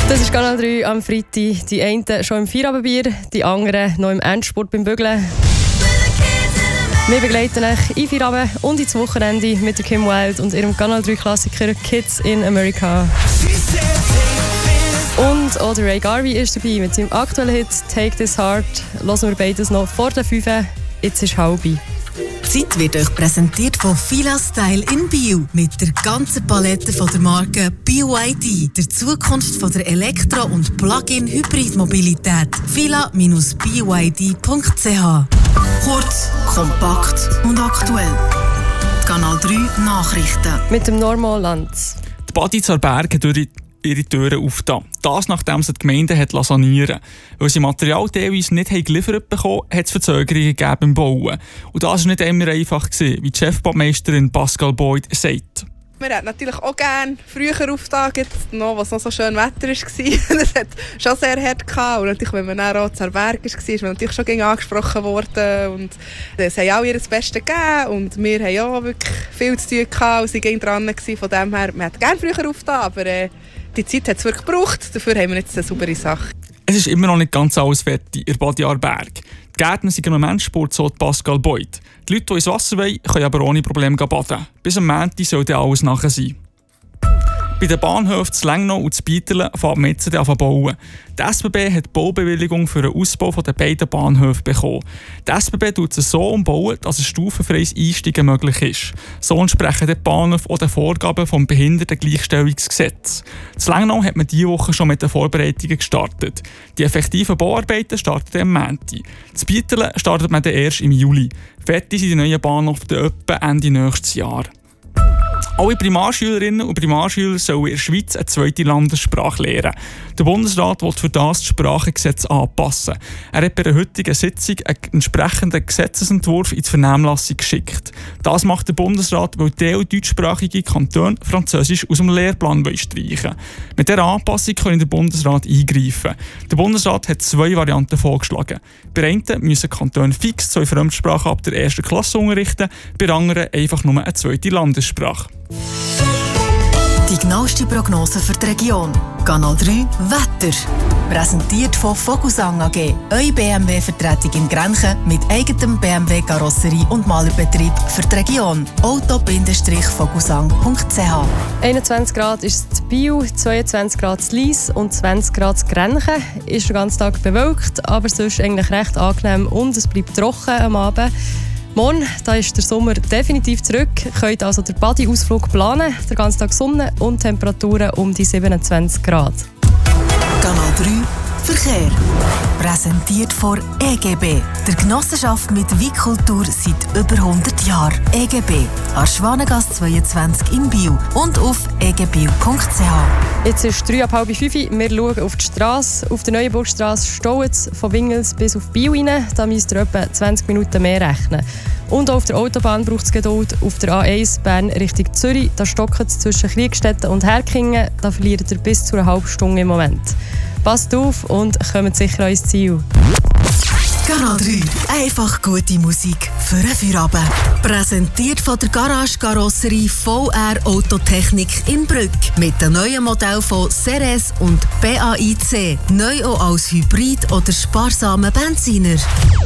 Das ist Kanal 3 am Freitag. Die einen schon im Feierabendbier, die anderen noch im Endspurt beim Bügeln. Wir begleiten euch in Feierabend und ins Wochenende mit der Kim Wilde und ihrem Kanal 3 Klassiker Kids in America. Und auch der Ray Garvey ist dabei mit seinem aktuellen Hit Take This Heart. Hören wir beides noch vor der 5. Jetzt ist halbe. Die Zeit wird euch präsentiert von Fila Style in Bio. Mit der ganzen Palette von der Marke BYD. Der Zukunft von der Elektro- und Plug-in-Hybrid-Mobilität. fila-byd.ch. Kurz, kompakt und aktuell. Die Kanal 3 Nachrichten. Mit dem Normalland. Die Badi Zarberg hat ihre Türen aufgetan. Das, nachdem sie die Gemeinde hat sanieren. Weil sie Material teilweise nicht geliefert bekommen, hat es Verzögerungen gegeben beim Bauen. Und das war nicht immer einfach, wie die Chefbaumeisterin Pascal Boyd sagt. Wir hätten natürlich auch gerne früher aufgetan, was noch so schön Wetter war. Das hat schon sehr hart gehabt. Und natürlich, wenn man dann auch zu Zarberg war, ist man natürlich schon gegen angesprochen worden. Und es haben auch ihr Bestes gegeben. Und wir haben auch wirklich viel zu tun gehabt und sie waren dran. Von dem her, man hätte gerne früher aufgetan, aber die Zeit hat es wirklich gebraucht. Dafür haben wir jetzt eine saubere Sache. Es ist immer noch nicht ganz alles fertig in Badi Aarberg. Die Gärtner sind im Endspurt, so Pascal Boyd. Die Leute, die ins Wasser wollen, können aber ohne Probleme baden. Bis am Montag soll dann alles nachher sein. Bei den Bahnhöfen zu Lengnau und zu Bieterle fängt man jetzt an zu bauen. Die SBB hat die Baubewilligung für den Ausbau der beiden Bahnhöfe bekommen. Die SBB tut es so umbauen, dass ein stufenfreies Einsteigen möglich ist. So entsprechen die Bahnhöfe auch den Vorgaben des Behindertengleichstellungsgesetzes. Zu Lengnau hat man diese Woche schon mit den Vorbereitungen gestartet. Die effektiven Bauarbeiten starten am Montag. Zu Bieterle startet man dann erst im Juli. Fertig sind die neuen Bahnhöfe etwa Ende nächstes Jahr. Alle Primarschülerinnen und Primarschüler sollen in der Schweiz eine zweite Landessprache lernen. Der Bundesrat will für das Sprachengesetz anpassen. Er hat bei der heutigen Sitzung einen entsprechenden Gesetzesentwurf in die Vernehmlassung geschickt. Das macht der Bundesrat, weil deutschsprachige Kantone Französisch aus dem Lehrplan streichen wollen. Mit dieser Anpassung kann der Bundesrat eingreifen. Der Bundesrat hat 2 Varianten vorgeschlagen. Bei einen müssen Kantone fix 2 Fremdsprachen ab der 1. Klasse unterrichten, bei anderen einfach nur eine zweite Landessprache. Die genaueste Prognose für die Region. Kanal 3 Wetter. Präsentiert von Vogelsang AG. Eure BMW-Vertretung in Grenchen mit eigenem BMW-Karosserie- und Malerbetrieb für die Region. auto-vogelsang.ch. 21 Grad ist es in Biel, 22 Grad in Lyss und 20 Grad in Grenchen. Ist den ganzen Tag bewölkt, aber sonst eigentlich recht angenehm und es bleibt trocken am Abend. Morgen da ist der Sommer definitiv zurück. Ihr könnt also den Badi-Ausflug planen. Den ganzen Tag Sonne und Temperaturen um die 27 Grad. Kanal 3 Verkehr. Präsentiert von EGB, der Genossenschaft mit Weitkultur seit über 100 Jahren. EGB, an Schwanengasse 22 in Biel und auf egbio.ch. Jetzt ist 4:30. Wir schauen auf die Straße. Auf der Neuenburgstrasse staut es von Wingels bis auf Biel rein. Da müsst ihr etwa 20 Minuten mehr rechnen. Und auch auf der Autobahn braucht es Geduld. Auf der A1 Bern Richtung Zürich, da stockt es zwischen Kriegstetten und Herkingen. Da verliert ihr bis zu einer halben Stunde im Moment. Passt auf und kommt sicher ans Ziel. Kanal 3. Einfach gute Musik für einen Feierabend. Präsentiert von der Garage Karosserie VR Autotechnik in Brügg. Mit den neuen Modellen von Ceres und BAIC. Neu auch als Hybrid oder sparsamen Benziner.